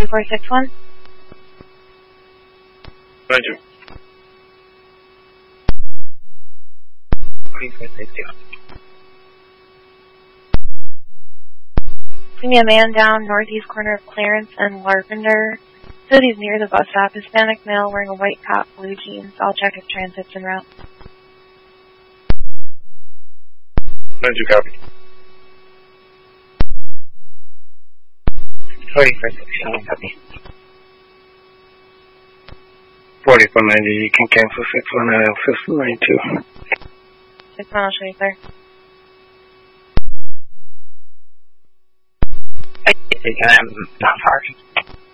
2461. Roger. 2461. See me a man down northeast corner of Clarence and Larpenter. Said he's near the bus stop. Hispanic male wearing a white top, blue jeans. I'll check if transit's en route. Roger, copy. 2461, copy. 4490, you can cancel 619 and 692. 61, I'll show you, sir. I'm not sorry.